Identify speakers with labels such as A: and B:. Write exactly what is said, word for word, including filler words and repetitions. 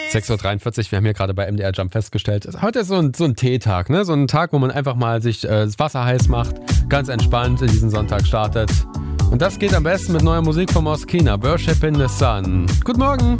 A: sechs Uhr dreiundvierzig, wir haben hier gerade bei M D R Jump festgestellt, heute ist so ein, so ein Teetag, ne? So ein Tag, wo man einfach mal sich äh, das Wasser heiß macht, ganz entspannt in diesen Sonntag startet. Und das geht am besten mit neuer Musik von Moschino, Worship in the Sun. Guten Morgen!